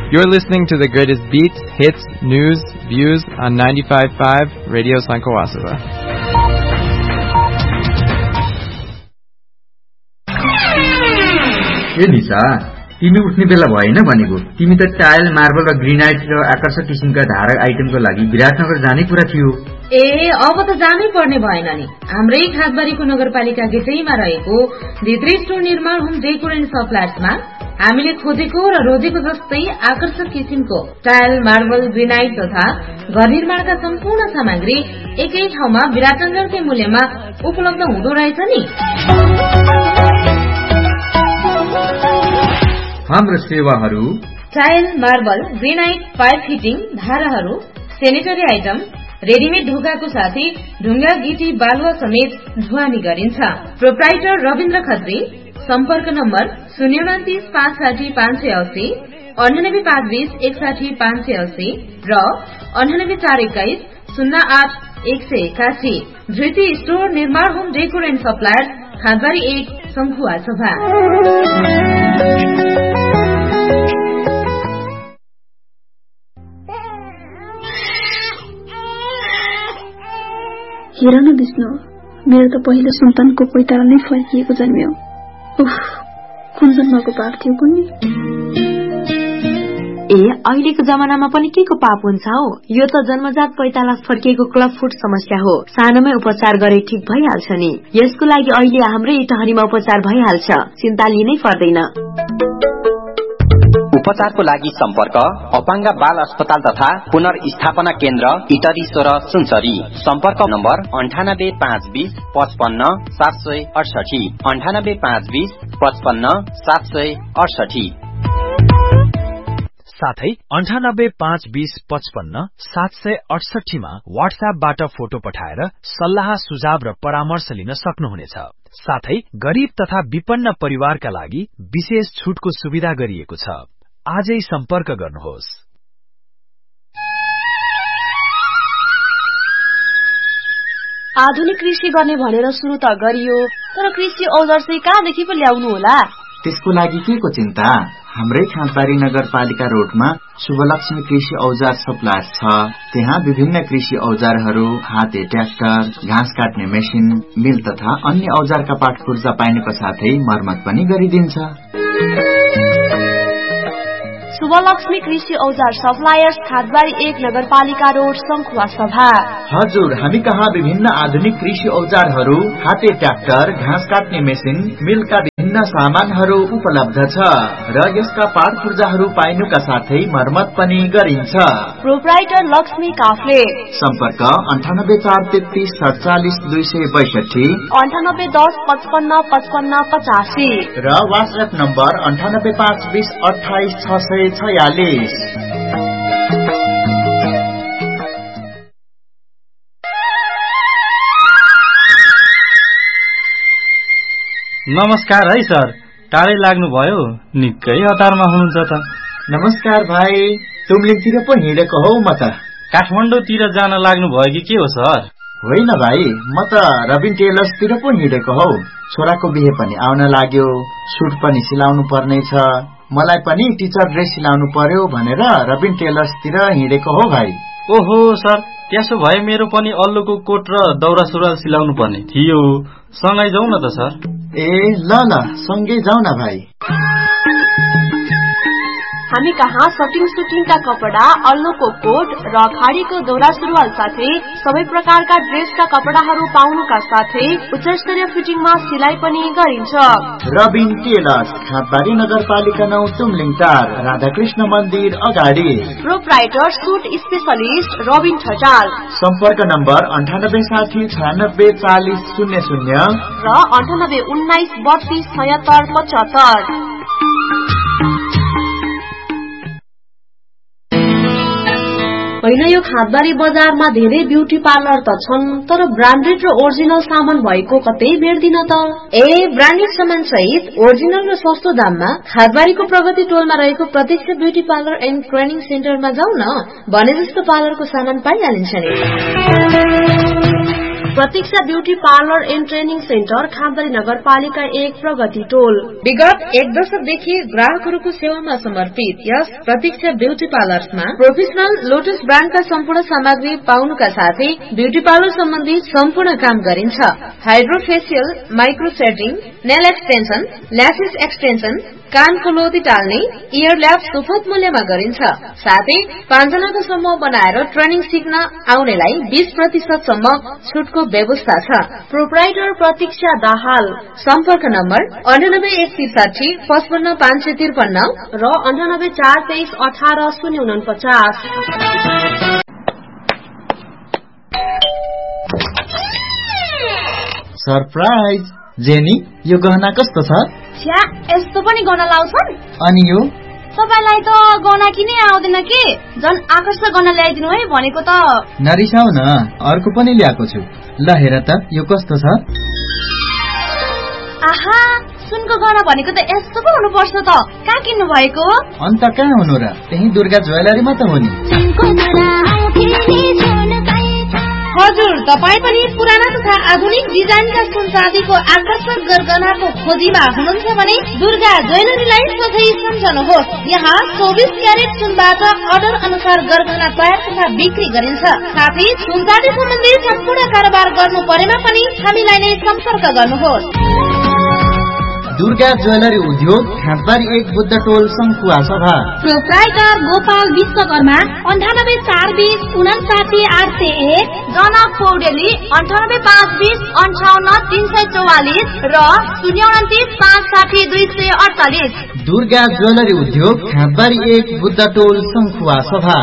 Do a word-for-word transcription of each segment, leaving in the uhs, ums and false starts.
You're listening to the greatest beats, hits, news, views on ninety-five point five Radio Sankawasava. ए निशा, तिमी उठ्ने बेला भएन भनेको। तिमी त टाइल, मार्बल र ग्रेनाइट र आकर्षक किसिमका धारक आइटमको लागि विराटनगर जानै कुरा थियो। ए अब त जानै पर्ने भएन नि। हाम्रै खादबारीको नगरपालिका गेटैमा रहेको भित्री स्टोर निर्माण होम डेकोर एन्ड सप्लायर्समा हामीले खोजेको र रोजेको जस्तै आकर्षक किसिमको टाइल, मार्बल, ग्रेनाइट तथा घर निर्माणका सम्पूर्ण सामग्री एकै ठाउँमा विराटनगरकै मूल्यमा उपलब्ध हुँदो रहेछ नि। हाम्रो सेवाहरू tile, marble, granite, pipe fitting, धाराहरू, सेनिटरी आइटम, रेडिमेड ढोकाको साथै ढुङ्गा, गिटी, बालुवा समेत ढुवानी गरिन्छ। प्रोप्राइटर रविन्द्र खत्री। सम्पर्क नम्बर शून्य उन्तिस पाँच साठी पाँच सय अस्सी, अन्ठानब्बे पाँच बीस एकसाठी पाँच सय अस्सी र अन्ठानब्बे चार एक्काइस शून्य आठ एक सय एकासी। धृति स्टोर निर्माण होम डेकोर एन्ड सप्लायर्स, खादबारी एक, संखुवा सभा। हेर न विष्णु, मेरो त पहिलो सन्तानको पैताला नै फर्किएको जन्म्यो। उफ, कुन जन्मको पाप थियो कुन्नी। ए अहिलेको जमानामा पनि के को पाप हुन्छ हो? यो त जन्मजात पैताला फर्किएको क्लब फुट समस्या हो। सानोमै उपचार गरे ठीक भइहाल्छ नि। यसको लागि अहिले हाम्रै टहरीमा उपचार भइहाल्छ, चिन्ता लिनै पर्दैन। उपचारको लागि सम्पर्क अपाङ्ग बाल अस्पताल तथा पुनर्स्थापना केन्द्र इटरी सोह्र सुनसरी। सम्पर्क नम्बर अन्ठानब्बे पाँच बीस पचपन्न सात सय अडसठी, अन्ठानब्बे पाँच बीस पचपन्न सात सय अडसठी। साथै अन्ठानब्बे पाँच बीस पचपन्न सात सय अडसठीमा वाट्सएपबाट फोटो पठाएर सल्लाह, सुझाव र परामर्श लिन सक्नुहुनेछ। साथै गरीब तथा विपन्न परिवारका लागि विशेष छुटको सुविधा गरिएको छ। आजै सम्पर्क गर्नुहोस्। आधुनिक कृषि गर्ने भनेर सुरु त गरियो, तर कृषि औजार चाहिँ कहाँदेखि पो ल्याउनु होला? त्यसको लागि के को चिन्ता? हाम्रै खादबारी नगरपालिका रोडमा शुभलक्ष्मी कृषि औजार सप्लायर छ। त्यहाँ विभिन्न कृषि औजारहरू, हाते ट्र्याक्टर, घाँस काट्ने मेसिन, मिल तथा अन्य औजारका पाटपुर्जा पाइनुको साथै मर्मत पनि गरिदिन्छ। शुभलक्ष्मी कृषि औजार सप्लायर्स, खादबारी एक, नगरपालिका रोड, संखुवा सभा। हजुर, हामी कहाँ विभिन्न आधुनिक कृषि औजारहरू, हाते ट्र्याक्टर, घाँस काट्ने मेसिन, मिलका विभिन्न सामानहरू उपलब्ध छ र यसका पाटपुर्जाहरू पाइनुका साथै मर्मत पनि गरिन्छ। प्रोप्राइटर लक्ष्मी काफ्ले। सम्पर्क अन्ठानब्बे चार तेत्तीस सडचालिस दुई सय बैसठी, अन्ठानब्बे दस पचपन्न पचपन्न पचासी र वाट्सएप नम्बर अन्ठानब्बे पाँच बीस अठाइस छ सय छयालिस। नमस्कार है सर, टाढै लाग्नुभयो, निकै हतारमा हुनुहुन्छ त। नमस्कार भाइ, तुमलिङतिर पो हिँडेको हौ म त। काठमाडौँतिर जान लाग्नु भयो कि के हो सर? होइन भाइ, म त रबिन टेलर्सतिर पो हिँडेको हौ। छोराको बिहे पनि आउन लाग्यो, सुट पनि सिलाउनु पर्ने छ, मलाई पनि टिचर ड्रेस सिलाउनु पर्यो भनेर रबिन टेलर्सतिर हिँडेको हो भाइ। ओहो सर, त्यसो भए मेरो पनि अल्लुको कोट र दौरा सुरुवाल सिलाउनु पर्ने थियो। सँगै जाउँ न त सर। ए ल ल, सँगै जाउँ न भाइ। हामी कहाँ सटिङ सुटिङका कपडा, अल्लोको कोट र खाडीको दौरा सुरुवाल साथै सबै प्रकारका ड्रेसका कपडाहरू पाउनुका साथै उच्चस्तरीय फिटिङमा सिलाइ पनि गरिन्छ। रबिन टेलर्स, खादबारी नगरपालिका नौ, तुमलिङ चार, राधाकृष्ण मन्दिर अगाडि। Proprietor suit specialist Rabin Thatal. सम्पर्क नम्बर अन्ठानब्बे साठी छयानब्बे चालिस शून्य शून्य र अन्ठानब्बे उन्नाइस बत्तीस छयत्तर पचहत्तर। होइन, यो खादबारी बजारमा धेरै ब्युटी पार्लर त छन्, तर ब्रान्डेड र ओरिजिनल सामान भएको कतै भेट्दिन त। ए ब्रान्डेड सामान सहित ओरिजिनल र सस्तो दाममा खादबारीको प्रगति टोलमा रहेको प्रत्यक्ष ब्युटी पार्लर एन्ड ट्रेनिङ सेन्टरमा जाऊ न, भने जस्तो पार्लरको सामान पाइहालिन्छ नि। प्रतीक्षा beauty parlour and training centre खामबारी नगरपालिका एक प्रगति टोल। विगत एक दशकदेखि ग्राहकहरूको सेवामा समर्पित यस प्रतीक्षा ब्यूटी पार्लरमा प्रोफेसनल लोटस ब्रान्डका सम्पूर्ण सामग्री पाउनुका साथै ब्यूटी पार्लर सम्बन्धी सम्पूर्ण काम गरिन्छ। Hydrofacial, micro threading, nail extension, lashes extension, कानको लोदी टाल्ने, इयर ल्याब सुपथ मूल्यमा गरिन्छ। साथै पाँचजनाको समूह बनाएर ट्रेनिङ सिक्न आउनेलाई बीस प्रतिशत सम्म छुटको व्यवस्था छ। प्रोप्राइटर प्रतीक्षा दाहाल। सम्पर्क नम्बर अन्ठानब्बे एक त्रिसाठी पचपन्न पाँच सय त्रिपन्न र अन्ठानब्बे चार तेइस अठार शून्य उनपचास। सरप्राइज जेनी, यो गहना कस्तो छ? छ्या, यस्तो पनि गहना लाउँछन्? अनि यो तपाईलाई त गहना किनै आउँदैन के? झन् आकर्षक गहना ल्याइदिनु है भनेको त। नरिसाउ न, अर्को पनि ल्याएको छु। ल हेर त, यो कस्तो छ? आहा, सुनको गहना भनेको त यस्तो पो हुनुपर्छ त। कहाँ किन्नु भएको? अन्त कहाँ हुनु र, त्यही दुर्गा ज्वेलरीमा त हो नि। हजुर, तपाईँ पनि पुराना तथा आधुनिक डिजाइनका सुन चाँदीको आकर्षक गरगहनाको खोजीमा हुनुहुन्छ भने दुर्गा ज्वेलरीलाई सोझै सम्झनुहोस्। यहाँ चौबिस क्यारेट सुनबाट अर्डर अनुसार गरगहना तयार तथा बिक्री गरिन्छ। साथै सुन चाँदी सम्बन्धी सम्पूर्ण कारोबार गर्नु परेमा पनि हामीलाई नै सम्पर्क गर्नुहोस्। दुर्गा ज्वेलरी उद्योग खाँदबारी एक बुद्ध टोल सङ्खुवा सभा। प्रोप्राइटर गोपाल विश्वकर्मा अन्ठानब्बे चार बीस उनासाठी आठ सय एक, जनक पौडेली अन्ठानब्बे पाँच बीस अन्ठाउन्न तीन सय चौवालिस र शून्य उन्तिस पाँच साठी दुई सय अडचालिस। दुर्गा ज्वेलरी उद्योग खाँदबारी एक बुद्ध टोल सङ्खुवा सभा।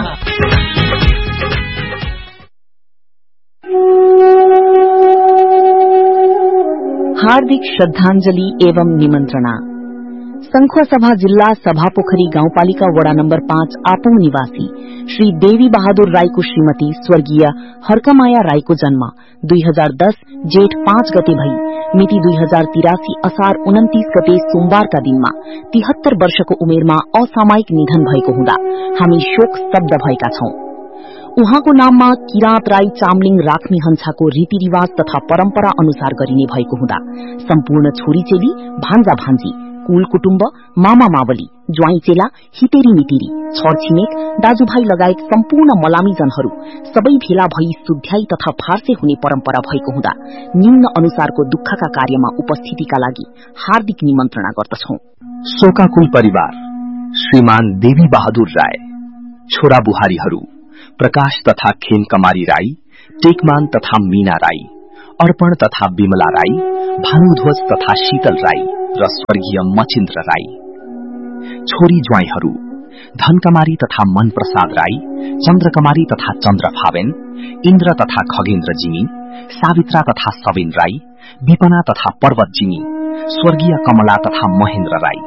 हार्दिक श्रद्धांजलि एवं निमंत्रणा। संखुवा सभा जिल्ला सभापोखरी गाउँपालिका वडा नम्बर पाँच आपुङ निवासी श्री देवी बहादुर राईको श्रीमती स्वर्गीय हर्कमाया राईको जन्म दुई हजार दस जेठ पाँच गते भई मिति दुई हजार तिरासी असार उन्तीस गते सोमबारका दिनमा तिहत्तर वर्षको उमेरमा असामयिक निधन भएको हुँदा हामी शोक स्तब्ध भएका छौं। उहाँको नाममा किराँत राई चामलिङ राख्मी हन्छाको रीतिरिवाज तथा परम्परा अनुसार गरिने भएको हुँदा सम्पूर्ण छोरी चेली, भान्जा भान्जी, कुल कुटुम्ब, मामा मावली, ज्वाइँ चेला, हितेरी मितिरी, छरछिमेक, दाजुभाइ लगायत सम्पूर्ण मलामीजनहरू सबै भेला भई सुध्याई तथा फार्से हुने परम्परा भएको हुँदा निम्न अनुसारको दुःखका कार्यमा उपस्थितिका लागि हार्दिक निमन्त्रणा गर्दछौं। शोकाकुल परिवार श्रीमान देवी बहादुर राय, छोरा बुहारीहरू प्रकाश तथा खेन कमारी राई, टेकमान तथा मीना राई, अर्पण तथा विमला राई, भानुध्वज तथा शीतल राई र स्वर्गीय मचिन्द्र राई। छोरी ज्वाइँहरू धनकमारी तथा मन प्रसाद राई, चन्द्रकमारी तथा चन्द्र फावेन, इन्द्र तथा खगेन्द्र जिमी, सावित्रा तथा सवेन राई, विपना तथा पर्वत जिमी, स्वर्गीय कमला तथा महेन्द्र राई।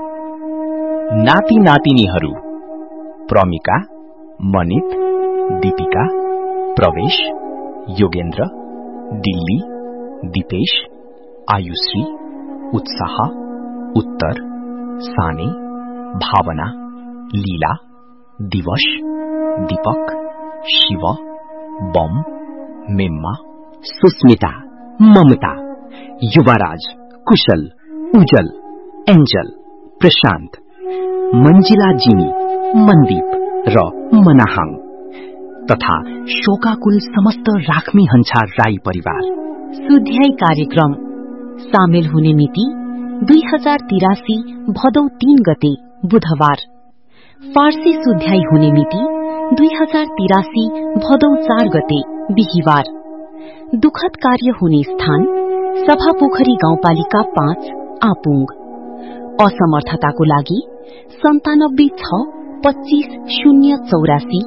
नाति नातिनीहरू प्रमिका, मनित, दीपिका, प्रवेश, योगेन्द्र, दिल्ली, दीपेश, आयुश्री, उत्साह, उत्तर, साने, भावना, लीला, दिवश, दीपक, शिव, बम, मेम्मा, सुस्मिता, ममता, युवराज, कुशल, उजल, एन्जल, प्रशान्त, मंजिला जिमी, मनदीप र मनाहाङ तथा शोकाकुल समस्त राख्मी हन्छा राई परिवार। सुध्याई कार्यक्रम सामेल हुने मिति दुई हजार तिरासी भदौ तीन गते बुधबार। फारसी सुध्याई हुने मिति दुई हजार तिरासी भदौ चार गते बिहिबार। दुखद कार्य हुने स्थान सभापोखरी गाउँपालिका पाँच आपुङ। असमर्थताको लागि सन्तानब्बे छ पच्चीस शून्य चौरासी